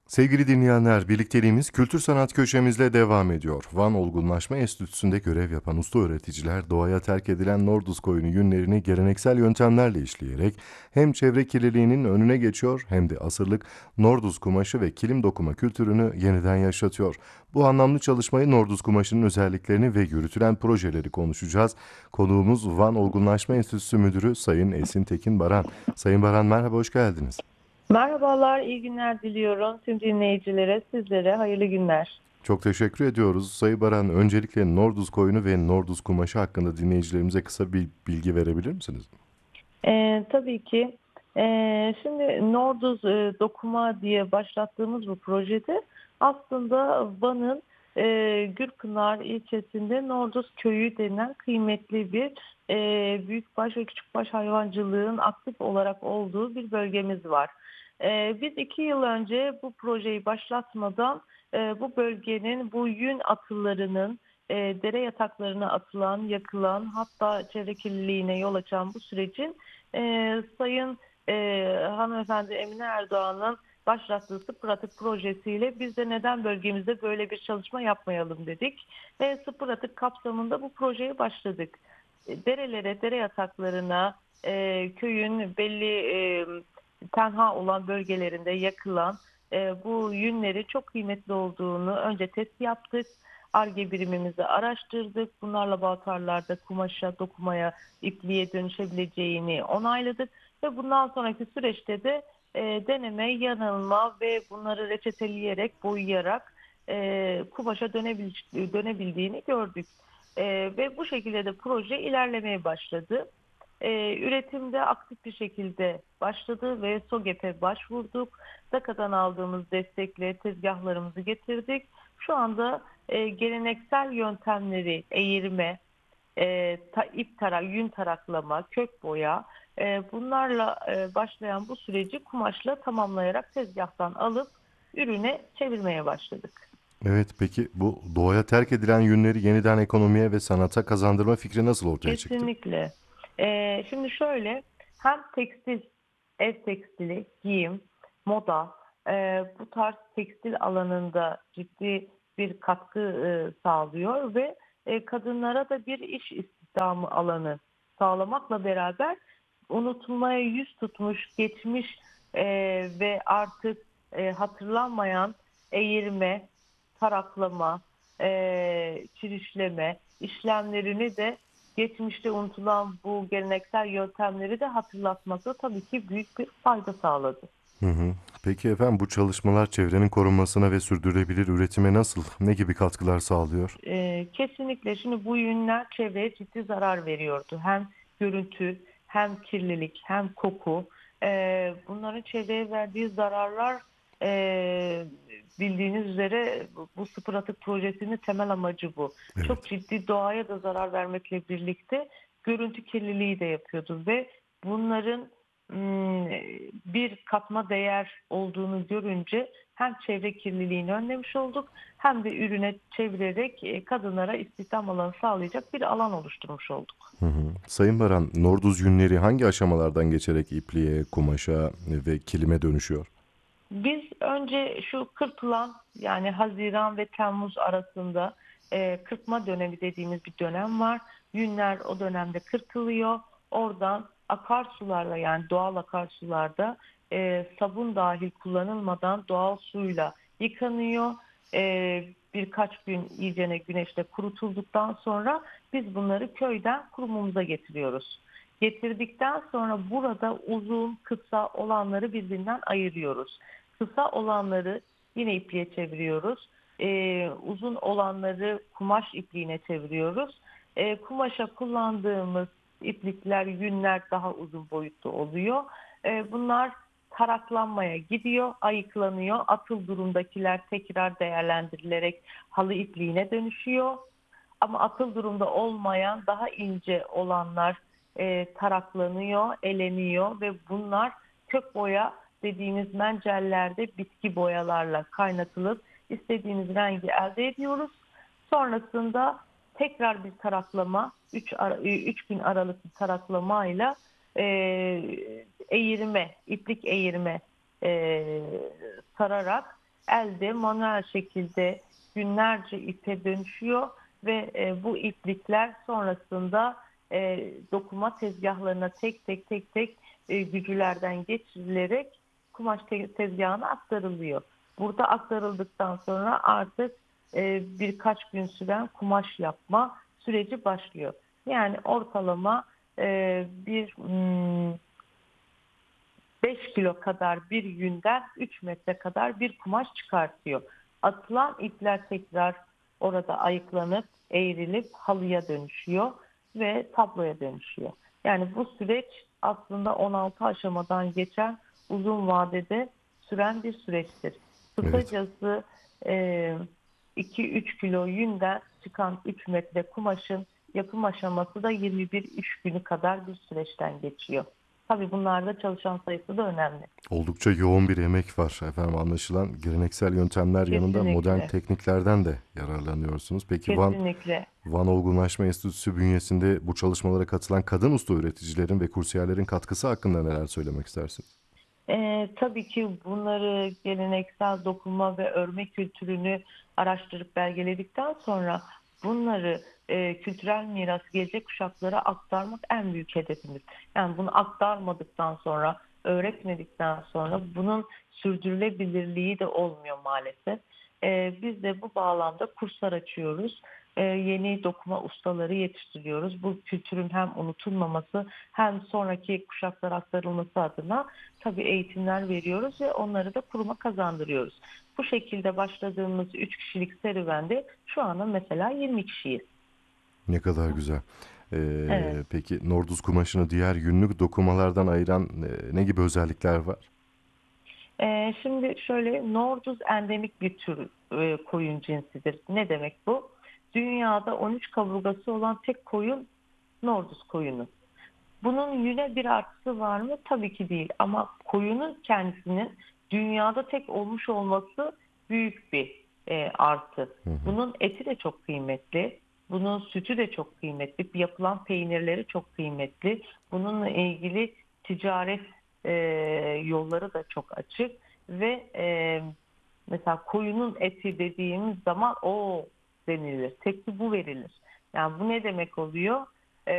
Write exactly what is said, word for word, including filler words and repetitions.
Sevgili dinleyenler, birlikteliğimiz Kültür Sanat Köşemizle devam ediyor. Van Olgunlaşma Enstitüsü'nde görev yapan usta öğreticiler doğaya terk edilen Norduz koyunu yünlerini geleneksel yöntemlerle işleyerek hem çevre kirliliğinin önüne geçiyor hem de asırlık Norduz kumaşı ve kilim dokuma kültürünü yeniden yaşatıyor. Bu anlamlı çalışmayı Norduz kumaşının özelliklerini ve yürütülen projeleri konuşacağız. Konuğumuz Van Olgunlaşma Enstitüsü Müdürü Sayın Esin Tekin Baran. Sayın Baran merhaba, hoş geldiniz. Merhabalar, iyi günler diliyorum tüm dinleyicilere, sizlere hayırlı günler. Çok teşekkür ediyoruz. Sayın Baran, öncelikle Norduz koyunu ve Norduz kumaşı hakkında dinleyicilerimize kısa bir bilgi verebilir misiniz? Ee, tabii ki. Ee, şimdi Norduz e, Dokuma diye başlattığımız bu projede aslında Van'ın e, Gürpınar ilçesinde Norduz Köyü denilen kıymetli bir e, büyükbaş ve küçükbaş hayvancılığın aktif olarak olduğu bir bölgemiz var. Ee, biz iki yıl önce bu projeyi başlatmadan e, bu bölgenin bu yün atılarının e, dere yataklarına atılan, yakılan, hatta çevre kirliliğine yol açan bu sürecin e, Sayın e, Hanımefendi Emine Erdoğan'ın başlattığı Sıfır Atık projesiyle biz de neden bölgemizde böyle bir çalışma yapmayalım dedik. Ve Sıfır Atık kapsamında bu projeye başladık. E, Derelere, dere yataklarına, e, köyün belli e, tenha olan bölgelerinde yakılan e, bu yünleri çok kıymetli olduğunu önce test yaptık. Ar-Ge birimimizi araştırdık. Bunlarla baltarlarda kumaşa, dokumaya, ipliğe dönüşebileceğini onayladık. Ve bundan sonraki süreçte de e, deneme, yanılma ve bunları reçeteleyerek, boyayarak e, kumaşa dönebil, dönebildiğini gördük. E, ve bu şekilde de proje ilerlemeye başladı. E, üretimde aktif bir şekilde başladı ve SOGEP'e başvurduk. DAKA'dan aldığımız destekle tezgahlarımızı getirdik. Şu anda e, geleneksel yöntemleri eğirme, e, ta, ip tarak, yün taraklama, kök boya e, bunlarla e, başlayan bu süreci kumaşla tamamlayarak tezgahtan alıp ürüne çevirmeye başladık. Evet, peki bu doğaya terk edilen yünleri yeniden ekonomiye ve sanata kazandırma fikri nasıl ortaya çıktı? Kesinlikle. E, şimdi şöyle, hem tekstil, ev tekstili, giyim, moda, e, bu tarz tekstil alanında ciddi bir katkı e, sağlıyor ve e, kadınlara da bir iş istihdamı alanı sağlamakla beraber unutulmaya yüz tutmuş, geçmiş e, ve artık e, hatırlanmayan eğirme, taraklama, e, çirişleme işlemlerini de geçmişte unutulan bu geleneksel yöntemleri de hatırlatmakta tabii ki büyük bir fayda sağladı. Hı hı. Peki efendim, bu çalışmalar çevrenin korunmasına ve sürdürülebilir üretime nasıl, ne gibi katkılar sağlıyor? Ee, kesinlikle şimdi bu ürünler çevreye ciddi zarar veriyordu. Hem görüntü, hem kirlilik, hem koku. Ee, bunların çevreye verdiği zararlar e, bildiğiniz üzere bu bu sıfır atık projesinin temel amacı bu. Çok Evet. ciddi doğaya da zarar vermekle birlikte görüntü kirliliği de yapıyordu ve bunların hmm, bir katma değer olduğunu görünce hem çevre kirliliğini önlemiş olduk hem de ürüne çevirerek e, kadınlara istihdam alanı sağlayacak bir alan oluşturmuş olduk. Hı hı. Sayın Baran, Norduz yünleri hangi aşamalardan geçerek ipliğe, kumaşa ve kilime dönüşüyor? Biz önce şu kırpılan, yani Haziran ve Temmuz arasında e, kırpma dönemi dediğimiz bir dönem var. Yünler o dönemde kırpılıyor. Oradan akarsularla, yani doğal akarsularda e, sabun dahil kullanılmadan doğal suyla yıkanıyor. E, birkaç gün iyicene güneşte kurutulduktan sonra biz bunları köyden kurumumuza getiriyoruz. Getirdikten sonra burada uzun, kısa olanları birbirinden ayırıyoruz. Kısa olanları yine ipliğe çeviriyoruz. Ee, uzun olanları kumaş ipliğine çeviriyoruz. Ee, kumaşa kullandığımız iplikler, yünler daha uzun boyutlu oluyor. Ee, bunlar taraklanmaya gidiyor, ayıklanıyor. Atıl durumdakiler tekrar değerlendirilerek halı ipliğine dönüşüyor. Ama atıl durumda olmayan daha ince olanlar e, taraklanıyor, eleniyor ve bunlar kök boya dediğimiz mencellerde bitki boyalarla kaynatılıp istediğimiz rengi elde ediyoruz. Sonrasında tekrar bir taraklama, üç gün aralıklı taraklamayla e, eğirme, iplik eğirme e, sararak elde manuel şekilde günlerce ipe dönüşüyor ve e, bu iplikler sonrasında e, dokuma tezgahlarına tek tek tek tek e, gücülerden geçirilerek kumaş te- tezgahına aktarılıyor. Burada aktarıldıktan sonra artık e, birkaç gün süren kumaş yapma süreci başlıyor. Yani ortalama e, bir hmm, beş kilo kadar bir yünden üç metre kadar bir kumaş çıkartıyor. Atılan ipler tekrar orada ayıklanıp eğrilip halıya dönüşüyor ve tabloya dönüşüyor. Yani bu süreç aslında on altı aşamadan geçen uzun vadede süren bir süreçtir. Evet. Kısacası e, iki üç kilo yünden çıkan üç metre kumaşın yapım aşaması da yirmi bir iş günü kadar bir süreçten geçiyor. Tabii bunlarda çalışan sayısı da önemli. Oldukça yoğun bir emek var efendim, anlaşılan geleneksel yöntemler yanında modern Kesinlikle, tekniklerden de yararlanıyorsunuz. Peki Van kesinlikle. Van Olgunlaşma Enstitüsü bünyesinde bu çalışmalara katılan kadın usta üreticilerin ve kursiyerlerin katkısı hakkında neler söylemek istersiniz? Ee, tabii ki bunları geleneksel dokuma ve örme kültürünü araştırıp belgeledikten sonra bunları e, kültürel mirası gelecek kuşaklara aktarmak en büyük hedefimiz. Yani bunu aktarmadıktan sonra, öğretmedikten sonra bunun sürdürülebilirliği de olmuyor maalesef. Ee, biz de bu bağlamda kurslar açıyoruz. Ee, yeni dokuma ustaları yetiştiriyoruz. Bu kültürün hem unutulmaması hem sonraki kuşaklara aktarılması adına tabii eğitimler veriyoruz ve onları da kuruma kazandırıyoruz. Bu şekilde başladığımız üç kişilik serüvende şu anda mesela yirmi kişiyiz. Ne kadar güzel. Evet. Ee, peki Norduz kumaşını diğer günlük dokumalardan ayıran e, ne gibi özellikler var? Ee, şimdi şöyle Norduz endemik bir tür e, koyun cinsidir. Ne demek bu? Dünyada on üç kaburgası olan tek koyun Norduz koyunu. Bunun yüne bir artısı var mı? Tabii ki değil. Ama koyunun kendisinin dünyada tek olmuş olması büyük bir e, artı. Hı hı. Bunun eti de çok kıymetli. Bunun sütü de çok kıymetli. Yapılan peynirleri çok kıymetli. Bununla ilgili ticaret e, yolları da çok açık. Ve e, mesela koyunun eti dediğimiz zaman o denilir. Tepki bu verilir. Yani bu ne demek oluyor?